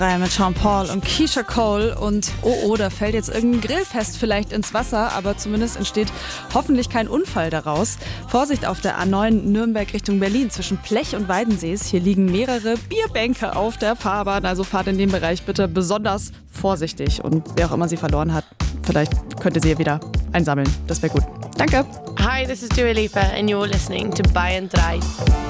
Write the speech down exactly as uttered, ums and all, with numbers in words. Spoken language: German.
Mit Sean Paul und Keisha Cole und oh oh, da fällt jetzt irgendein Grillfest vielleicht ins Wasser, aber zumindest entsteht hoffentlich kein Unfall daraus. Vorsicht auf der A neun Nürnberg Richtung Berlin zwischen Plech und Weidensees. Hier liegen mehrere Bierbänke auf der Fahrbahn, also fahrt in dem Bereich bitte besonders vorsichtig und wer auch immer sie verloren hat, vielleicht könnt ihr sie ja wieder einsammeln. Das wäre gut. Danke. Hi, this is Dua Lipa and you're listening to Bayern drei.